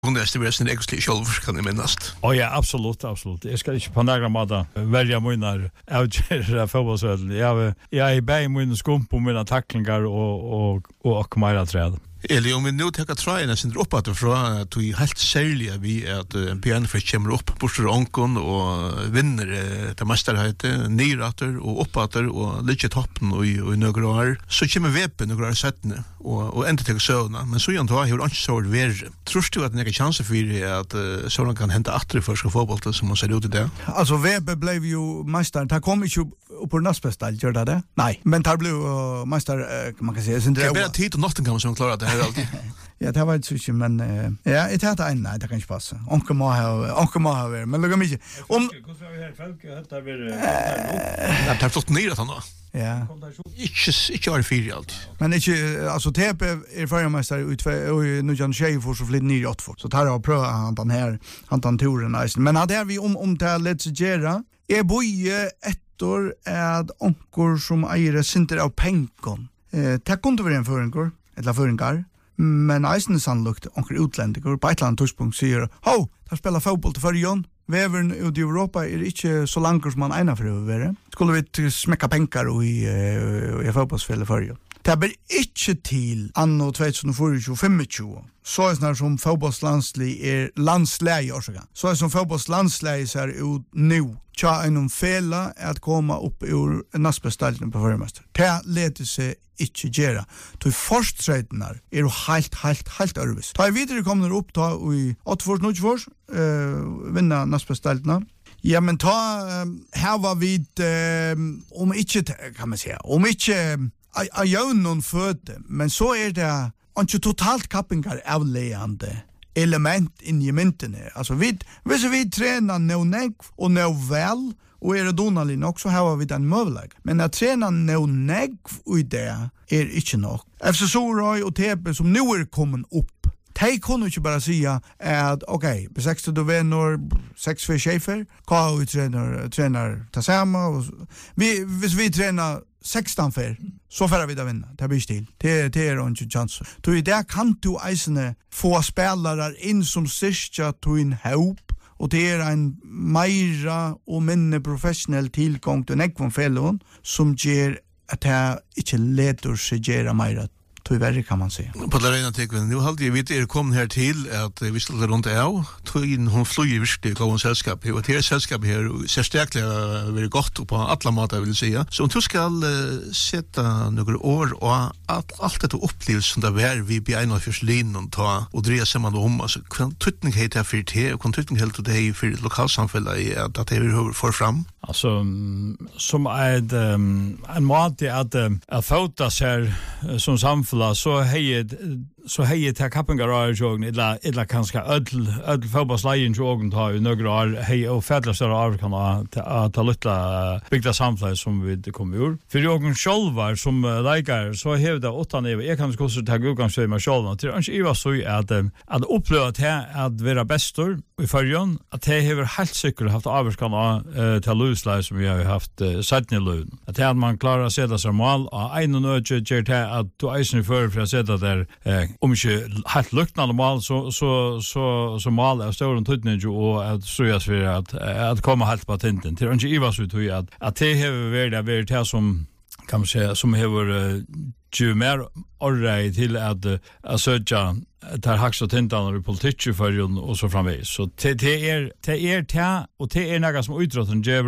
Hon är stiver sin egentligen själv kan jag minnas. Ja, absolut. Jag ska inte på några måta välja mina avgörande fotbollsspel. Jag är bäj mina skump och mina tacklingar och mera träd. Eller om vi nu tar tröjorna sin upp att från att vi helt sälja vi att Björnfred kommer upp på Strånkon och vinner det mästerheten nyrater och uppåter och lite toppen och i några år så kommer webben några år sättne och inte till såna men så jag har inte så värre. Tror du att det är chans för att såna kan hända åter för fotboll som man ser ut det? Alltså webben blev ju mästare. Det kom ju upp på nästbästa gör det? Nej, men det blev mästare man kan säga sin det är bara tid och Nottingham som klarar det här alltid. Ja, det var inte så men ja, det hade en nej, det kan inte passa. Onkel må ha men lugga mig. Om hur ska vi här folk heter vi det har fått ner det då. Ja. Inte var fyra allt. Men inte alltså TP är förmästare ut och nu kan tjej för så flytt ner åt för. Så tar jag pröva han turen nice. Men hade vi om det let's gera. Är boje ettor är onkor som äger center av pengon. Det kunde vara en förenkor eller förenkar. Men eisen sannolikt onkel utländiker på ett eller annat tidspunkt säger "Ho, där spelar fotboll till förjon. Vävern ut i Europa är inte så långt som man ena för över. Skulle vi smäcka pengar i fotbollsspel förjon. Det blir inte till anno 2024-2025. Så är det som fotbollslandslig är landsläge orsaka. Så är det som fotbollslandsläge ser ut nu. Tja en fälla att komma upp ur nästbestalten på förmästare. Det leder sig inte gera. Till försträdnar är det helt örvis. Ta vidare kommer upp ta i 8-4 vinna nästbestalten. Ja, men här var vi om inte kan man säga. Om inte jag gör någon föte, men så är det inte totalt kappingar avledande element in i mynten. Alltså vi tränar nå och nå väl och är det donalin också har vi den möjlighet. Men att träna nå och det är inte nog. FC Sorøy och TP som nu är kommen upp. De kunde inte bara säga att okej, på 60 då vänner 6 för chefer, kan vi tränar tillsammans. Vi tränar 16 för så får vi det vinna. Det blir stil. Det är inte chans. Så i det kan du eisene få spelare in som styrka till en hop och det är en mera och minne professionell tillgång till nekvon fällon som ger att det inte leder sig gera mera. Tyvärr kan man säga. På det rena tycker nu hade vi det kom här till att vi skulle runt av tog in hon flyger visst gå en sällskap och det sällskap här så starkt väldigt gott på alla måter vill säga. Så hon ska sätta några år och allt det upplevelsen där vi blir en av förslinen ta och dreja samman om alltså kvantutning heter för det och kvantutning helt och det för lokalsamhället att det är för fram. Alltså som en måte att fota sig som samfälla så hej till kappingaröjning eller kanske öll fotbollslejen jogen tar ju några år hej och färdlas av kan att ta lite bygda samfälla som vi kommer ur. För jag själva som läkare så hävda 8 nivå jag kan också ta utgångspunkt i mig själv och tror inte var så att uppleva det att vara bästor i förjon att det har helt säkert haft avskan till luslife som vi har haft sättnelön. Att man klarar att sätta sig mål och en och nödje ger det att du eisen för att sätta där om inte helt luktande mål så mål är stor tydning och att ströjas för att komma helt på tinten. Det är inte Ivas ut att det har varit det som kan man säga som har ju mer orrej till att söka tar haxa tintan i politik för och så framvägs. Så det är och det är något som idrotten ger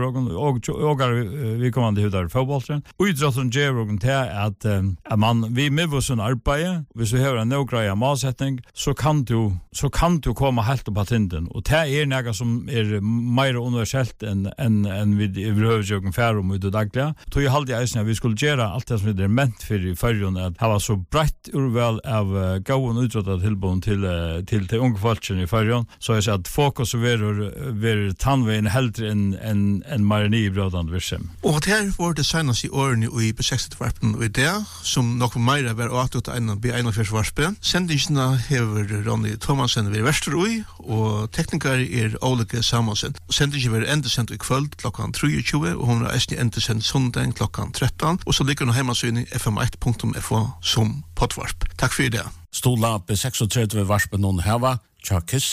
och vi kommer till hur fotbollen. Idrotten ger till att man vi med oss en arbete, vi så har en några målsättning så kan du komma helt på tinten och det är något som är mer universellt än vi överhuvudtaget ungefär om det dagliga. Då jag hade jag att vi skulle göra allt det som är ment för förjon att ha så brett urval av gåen idrottare tillbon till unga folken i förjon så jag säger att fokus över tandvägen hellre än marini brödande virsem. Och det här var det senaste åren i på 60-varpen och det som nog mer var åt en B1-varspen. Sändningarna har Ronny Thomasen vid Västerøy och tekniker är olika Samuelsen. Sändningen var ända sent i kväll klockan 23 och hon är ända sent söndag klockan 13 och så ligger hon hemmasyn i fm1.fo som poddvarp. Tack för det. Stola på 36 varspen någon här var Tja Kiss